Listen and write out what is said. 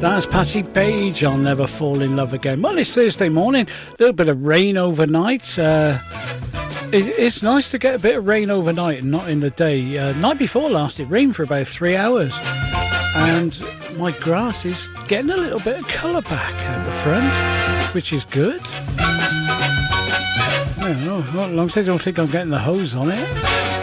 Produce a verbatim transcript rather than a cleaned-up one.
That's Patty Page. I'll never fall in love again. Well, it's Thursday morning. A little bit of rain overnight. Uh, it, it's nice to get a bit of rain overnight and not in the day. Uh, night before last, it rained for about three hours. And my grass is getting a little bit of colour back at the front, which is good. I don't know. As long as I don't think I'm getting the hose on it.